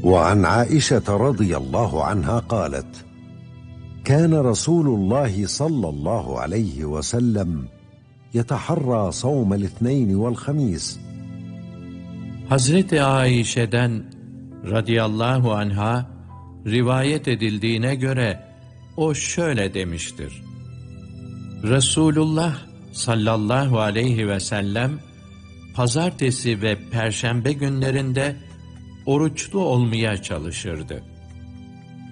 وعن عائشة رضي الله عنها قالت: كان رسول الله صلى الله عليه وسلم يتحرى صوم الاثنين والخميس. Hazreti Aişe'den radıyallahu anha rivayet edildiğine göre o şöyle demiştir: Resulullah sallallahu aleyhi ve sellem pazartesi ve perşembe günlerinde oruçlu olmaya çalışırdı.